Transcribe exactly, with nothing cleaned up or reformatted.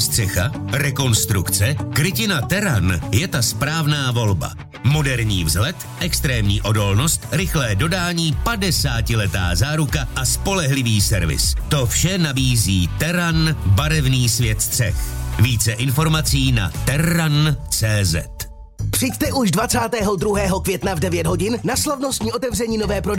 střecha, rekonstrukce, krytina Terran je ta správná volba. Moderní vzhled, extrémní odolnost, rychlé dodání, padesátiletá záruka a spolehlivý servis. To vše nabízí Terran, barevný svět střech. Více informací na terran tečka cé zet. Přijďte už dvacátého druhého května v devět hodin na slavnostní otevření nové prodejny